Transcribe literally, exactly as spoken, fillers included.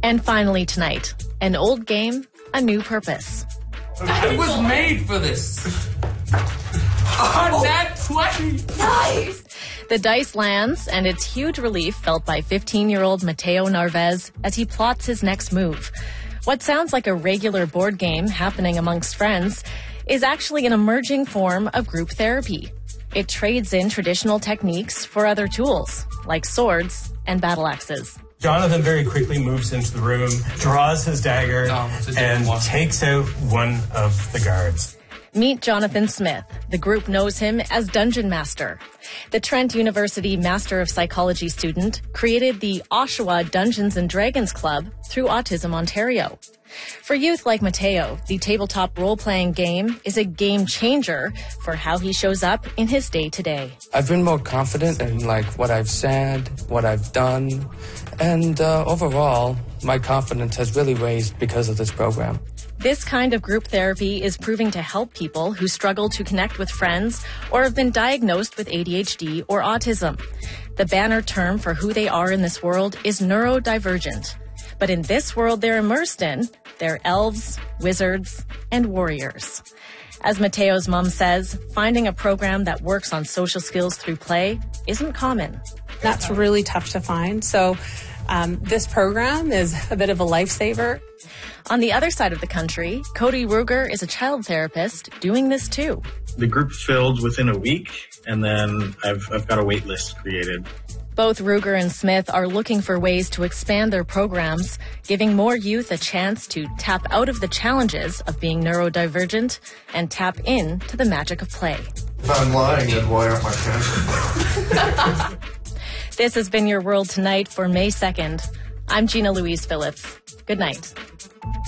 And finally tonight, an old game, a new purpose. I was made for this. Oh, nat twenty. Nice. The dice lands, and it's huge relief felt by fifteen-year-old Mateo Narvez as he plots his next move. What sounds like a regular board game happening amongst friends is actually an emerging form of group therapy. It trades in traditional techniques for other tools, like swords and battle axes. Jonathan very quickly moves into the room, draws his dagger, No, and takes out one of the guards. Meet Jonathan Smith. The group knows him as Dungeon Master. The Trent University Master of Psychology student created the Oshawa Dungeons and Dragons Club through Autism Ontario. For youth like Mateo, the tabletop role-playing game is a game changer for how he shows up in his day-to-day. I've been more confident in like what I've said, what I've done, and uh, overall, my confidence has really raised because of this program. This kind of group therapy is proving to help people who struggle to connect with friends or have been diagnosed with A D H D or autism. The banner term for who they are in this world is neurodivergent. But in this world they're immersed in, they're elves, wizards, and warriors. As Mateo's mom says, finding a program that works on social skills through play isn't common. That's really tough to find. So um, this program is a bit of a lifesaver. On the other side of the country, Cody Ruger is a child therapist doing this too. The group filled within a week, and then I've, I've got a wait list created. Both Ruger and Smith are looking for ways to expand their programs, giving more youth a chance to tap out of the challenges of being neurodivergent and tap in to the magic of play. If I'm lying, then why aren't my pants? This has been Your World Tonight for May second. I'm Gina Louise Phillips. Good night.